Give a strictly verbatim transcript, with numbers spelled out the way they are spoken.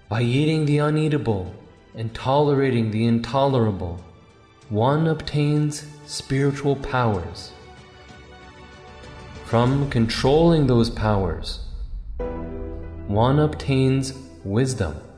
By eating the uneatable and tolerating the intolerable, one obtains spiritual powers. From controlling those powers, one obtains wisdom.